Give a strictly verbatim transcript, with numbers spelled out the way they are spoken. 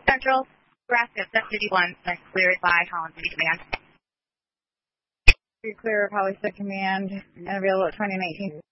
Central, Nebraska, seven fifty-one, cleared by Holland City Command. You're clear of Holly City Command and available at twenty nineteen.